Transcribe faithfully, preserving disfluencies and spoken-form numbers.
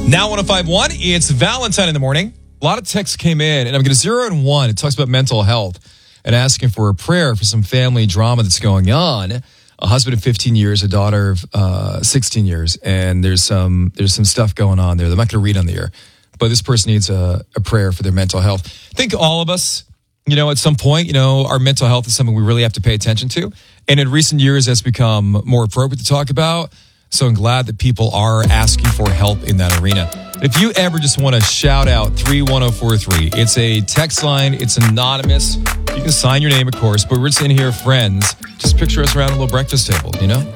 Now one oh five point one, it's Valentine in the morning. A lot of texts came in, and I'm going to zero in one. It talks about mental health and asking for a prayer for some family drama that's going on. A husband of fifteen years, a daughter of uh, sixteen years, and there's some there's some stuff going on there that I'm not going to read on the air. But this person needs a, a prayer for their mental health. I think all of us, you know, at some point, you know, our mental health is something we really have to pay attention to. And in recent years, that's become more appropriate to talk about. So I'm glad that people are asking for help in that arena. If you ever just want to shout out three one oh four three, it's a text line, it's anonymous. You can sign your name, of course, but we're just in here friends. Just picture us around a little breakfast table, you know?